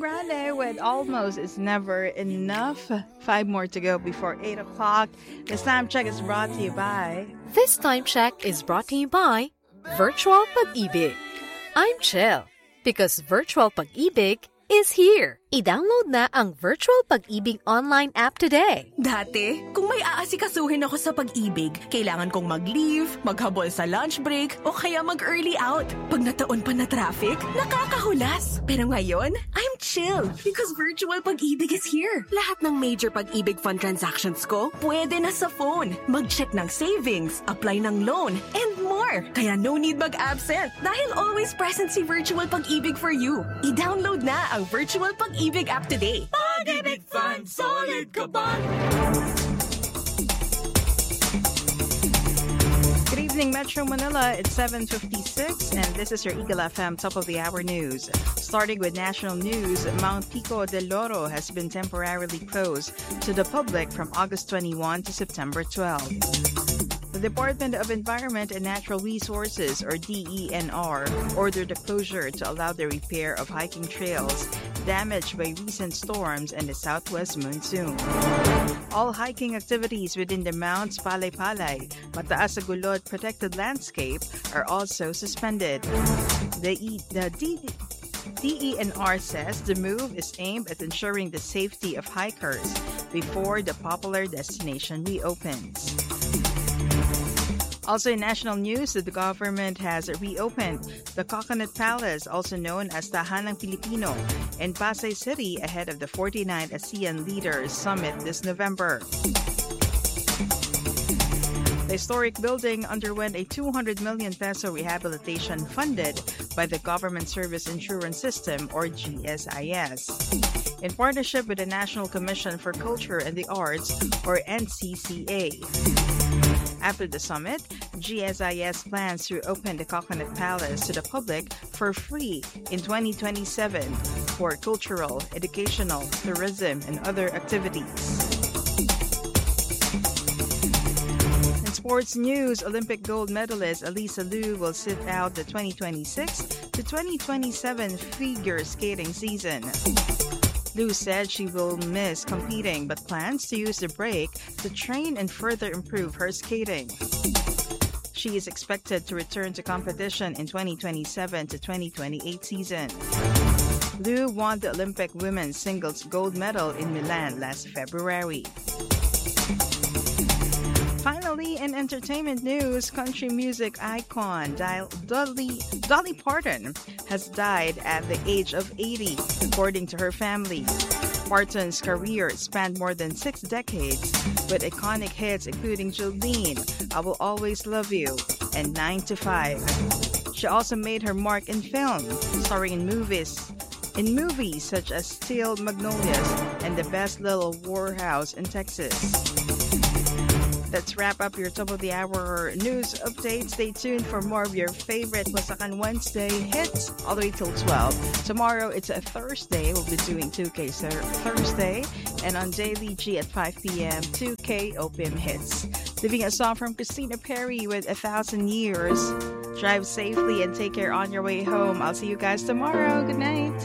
Grande with Almost Is Never Enough. 5 more to go before 8 o'clock. This time check is brought to you by... This time check is brought to you by Virtual Pag-ibig. I'm chill because Virtual Pag-ibig is here. I-download na ang Virtual Pag-ibig online app today. Dati, kung may aasikasuhin ako sa pag-ibig, kailangan kong mag-leave, maghabol sa lunch break, o kaya mag-early out. Pag nataon pa na traffic, nakakahulas. Pero ngayon, I'm chill because Virtual Pag-ibig is here. Lahat ng major Pag-ibig fund transactions ko, pwede na sa phone. Mag-check ng savings, apply ng loan, and more. Kaya no need mag-absent dahil always present si Virtual Pag-ibig for you. I-download na ang Virtual Pag-ibig app today. Pag-ibig Fund, solid ka ba? Good evening, Metro Manila. It's 7:56, and this is your Eagle FM Top of the Hour News. Starting with national news, Mount Pico del Loro has been temporarily closed to the public from August 21 to September 12. The Department of Environment and Natural Resources, or DENR, ordered the closure to allow the repair of hiking trails damaged by recent storms and the southwest monsoon. All hiking activities within the Mounts Palay-Palay, Mataas sa Gulod protected landscape are also suspended. The DENR says the move is aimed at ensuring the safety of hikers before the popular destination reopens. Also in national news, the government has reopened the Coconut Palace, also known as Tahanang Pilipino, in Pasay City ahead of the 49th ASEAN Leaders Summit this November. The historic building underwent a 200 million peso rehabilitation funded by the Government Service Insurance System, or GSIS, in partnership with the National Commission for Culture and the Arts, or NCCA. After the summit, GSIS plans to open the Coconut Palace to the public for free in 2027 for cultural, educational, tourism, and other activities. In sports news, Olympic gold medalist Alyssa Liu will sit out the 2026 to 2027 figure skating season. Liu said she will miss competing but plans to use the break to train and further improve her skating. She is expected to return to competition in 2027 to 2028 season. Liu won the Olympic women's singles gold medal in Milan last February. Finally, in entertainment news, country music icon Dolly Parton has died at the age of 80, according to her family. Parton's career spanned more than 6 decades, with iconic hits including Jolene, I Will Always Love You, and 9 to 5. She also made her mark in film, starring in movies such as Steel Magnolias and The Best Little Whorehouse in Texas. Let's wrap up your Top of the Hour news update. Stay tuned for more of your favorite Wasakan Wednesday hits all the way till 12. Tomorrow, it's a Thursday. We'll be doing 2K Thursday. And on Daily G at 5 p.m., 2K Opium Hits. Leaving a song from Christina Perri with 1,000 Years. Drive safely and take care on your way home. I'll see you guys tomorrow. Good night.